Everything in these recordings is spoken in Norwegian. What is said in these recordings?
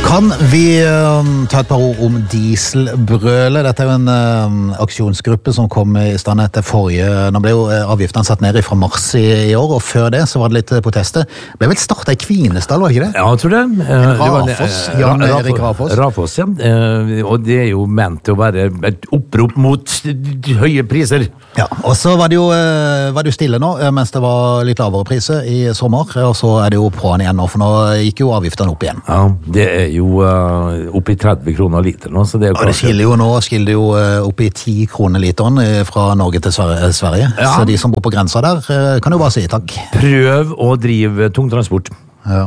Kan vi ta et par ord om dieselbrølet? Dette jo en aksjonsgruppe som kom I stand etter forrige... Nå ble jo avgiftene satt ned fra mars I år, og før det så var det litt protester. Det ble vel startet I Kvinesdal, var det ikke det? Ja, jeg tror det. Rafoss, Jan Erik Rafoss. Rafoss, ja. Og det jo ment til å være et opprop mot høye priser. Ja, og så var det jo stille nå, mens det var litt lavere priser I sommer, og så det jo på'n igjen nå, for nå gikk jo avgiftene opp igjen. Ja, det jo opp I 30 kroner liter nå, så det og det skiller jo opp I 10 kroner literen fra Norge til Sverige, ja. Så de som bor på grensa der kan jo bare si takk. Prøv å drive tungtransport. Ja.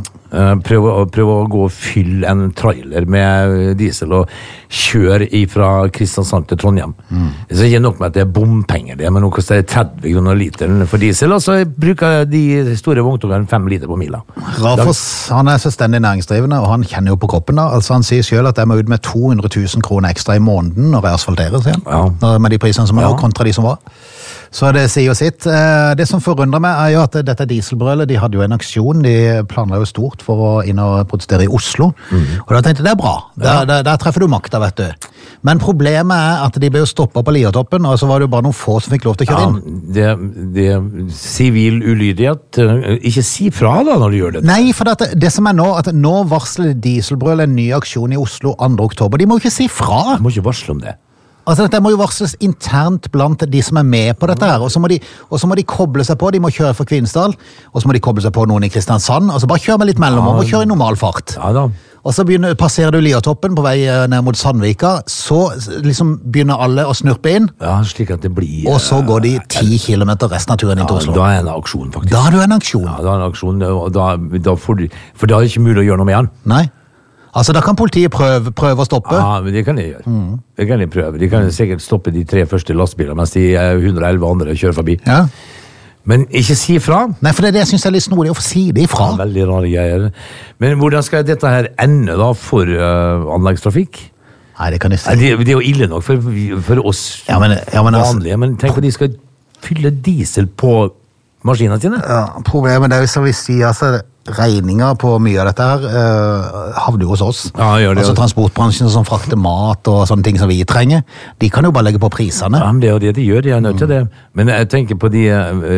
Prøv å gå og fylle en trailer med diesel og kjøre fra Kristiansand til Trondheim. Så ikke nok med at det bompenger det, men nå koster det 30 kroner literen for diesel, og så bruker de store vogntogene 5 liter på mila. Rafoss, han selvstendig næringsdrivende, og han kjenner jo på kroppen da. Altså han sier selv at jeg må ut med 200 000 kroner ekstra I måneden når jeg asfalterer, sier han. Ja. Med de prisene som nå kontra de som var. Så det sier jo sitt. Det som forundrer meg jo at dette dieselbrølet, de hadde jo en aksjon, de planla jo stort for å inn og protestere I Oslo. Og da tenkte jeg, det bra. Der treffer du makta, vet du. Men problemet at de ble jo stoppet på Liertoppen, og så var det jo bare noen få som fikk lov til å kjøre inn. Det sivil ulydighet. Ikke si fra da når du gjør det. Nei, for det som nå, at nå varsler dieselbrøl en ny aksjon I Oslo 2. oktober. De må jo ikke si fra. De må ikke varsle om det. Altså dette må jo varsles internt blant de som med på dette her, og så må de koble seg på, de må kjøre for Kvinesdal, og så må de koble seg på noen I Kristiansand, og så bare kjøre med litt mellomom, og kjøre I normal fart. Ja da. Og så passerer du Liertoppen på vei ned mot Sandvika, så liksom begynner alle å snurpe inn, ja, slik at det blir, og så går de 10 kilometer resten av turen inn til Oslo. Da det en aksjon faktisk. Da du en aksjon. Ja, da en aksjon, og da får du, for da det ikke mulig å gjøre noe med den. Nei. Altså, da kan politiet prøve å stoppe? Ja, men det kan de gjøre. Det kan de prøve. De kan sikkert stoppe de 3 første lastbiler, mens de 111 andre kjører forbi. Ja. Men ikke si fra. Nei, for det jeg synes litt snodig å få si det ifra. Ja, veldig rare greier. Men hvordan skal dette her ende da for anleggstrafikk? Nei, det kan jeg si. Det jo ille nok for oss vanlige, men tenk på de skal fylle diesel på maskinene sine. Ja, problemet jo som vi sier, altså regninger på mye av dette her havner jo hos oss. Ja, gjør det. Altså transportbransjen som frakter mat og sånne ting som vi trenger, de kan jo bare legge på prisene. Ja, men det jo det de gjør, de nødt til det. Men jeg tenker på det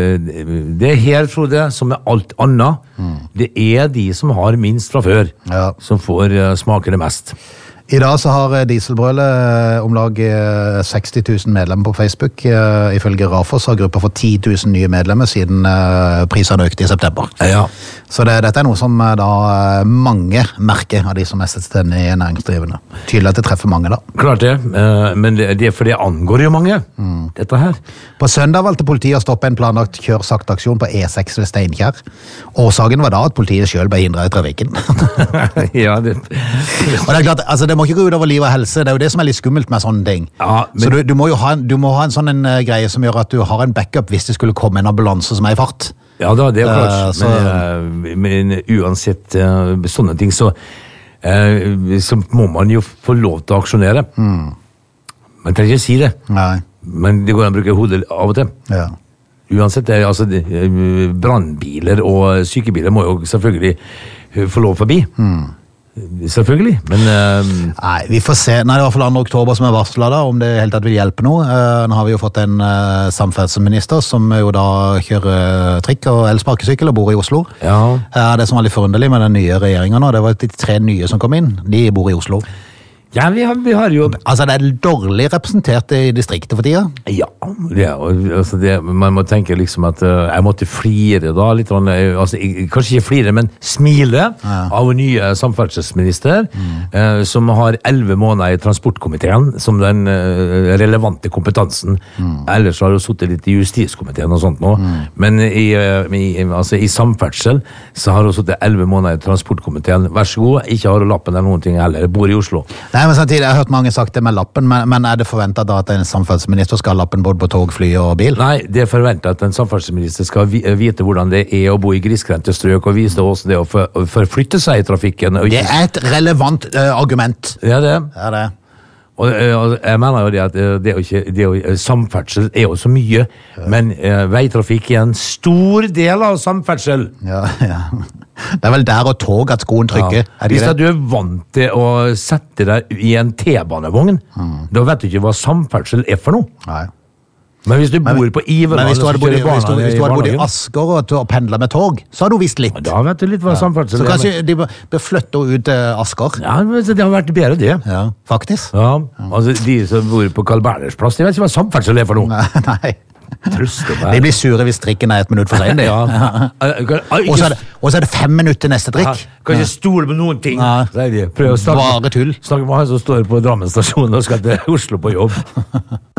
her, Frode, som alt annet, det de som har minst fra før, som får smake det mest. I dag så har dieselbrølet omlag 60 000 medlemmer på Facebook. Ifølge Rafoss har gruppa fått 10 000 nye medlemmer siden prisene økte I september. Ja. Så dette noe som da mange merker av de som selvstendig næringsdrivende. Tydelig at det treffer mange da. Klart det, men det for det angår jo mange, dette her. På søndag valgte politiet å stoppe en planlagt kjør-sakt-aksjon på E6 ved Steinkjer. Årsaken var da at politiet selv ble hindret I trafikken. Ja, det... Og det klart, altså det må ikke gå ut over liv og helse, det jo det som litt skummelt med sånne ting. Ja, men... Så du må jo ha en sånn greie som gjør at du har en backup hvis det skulle komme en ambulanse som I fart. Ja da, det klart, men uansett sånne ting så må man jo få lov til å aksjonere. Man trenger ikke si det. Nei. Men det går an å bruke hodet av og til. Ja. Uansett, altså, brandbiler og sykebiler må jo selvfølgelig få lov forbi. Selvfølgelig, men... Nei, vi får se. Nei, det var i hvert fall 2. oktober som varslet da, om det helt tatt vil hjelpe noe. Nå har vi jo fått en samferdselsminister som jo da kjører trikk og elsparkesykkel og bor I Oslo. Ja. Det som var litt forunderlig med den nye regjeringen nå, det var de 3 nye som kom inn. De bor I Oslo. Ja, vi har jo... Altså, det dårlig representert I distriktet for tida? Ja, altså man må tenke liksom at jeg måtte flire da, litt, altså, kanskje ikke flire, men smile av nye samferdselsminister, som har 11 måneder I transportkomiteen, som den relevante kompetansen. Ellers har hun suttet litt I justiskomiteen og sånt nå, men altså, I samferdsel så har hun suttet 11 måneder I transportkomiteen. Vær så god, ikke har hun lappen eller noen ting heller, bor I Oslo. Nei, men samtidig, jeg har hørt mange sagt det med lappen, men det forventet da at en samferdselsminister skal ha lappen både på tog, fly og bil? Nei, det forventet at en samferdselsminister skal vite hvordan det å bo I grisgrendte strøk, og vise hvordan det å forflytte seg I trafikken. Det et relevant argument. Ja, det. Ja, det. Og jeg mener jo det at samferdsel jo så mye, men veitrafikk en stor del av samferdsel. Ja, ja. Det vel der og tog at skoen trykker. Hvis du vant til å sette deg i en T-banevogn, da vet du ikke hva samferdsel for noe. Nei. Men hvis du bor på Iveland... Men hvis du hadde bodd i Asker og pendlet med tog, så har du visst litt. Da vet du litt hva samferdsel så kanskje de bør flytte ut Asker. Ja, det har vært bedre det. Ja, faktisk. Ja, altså de som bor på Carl Berners plass, de vet ikke hva samferdsel for noe. Nei. De blir sure hvis trikken 1 minutt for sent. Og så er det 5 minutter til neste trikk. Kan ikke stole på noen ting. Bare tull. Snakker med han som står på Drammen stasjon og skal til Oslo på jobb.